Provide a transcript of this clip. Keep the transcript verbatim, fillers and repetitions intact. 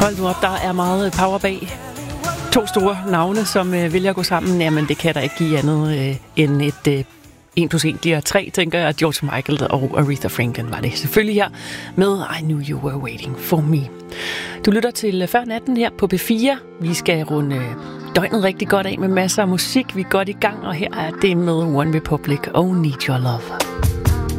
Hold nu op, der er meget power bag. To store navne, som øh, vælger at gå sammen. Jamen, det kan der ikke give andet øh, end et øh, en plus en bliver tre, tænker jeg. George Michael og Aretha Franklin var det selvfølgelig her med I Knew You Were Waiting For Me. Du lytter til Før Natten her på P fire. Vi skal runde døgnet rigtig godt af med masser af musik. Vi er godt i gang, og her er det med One Republic og Need Your Love.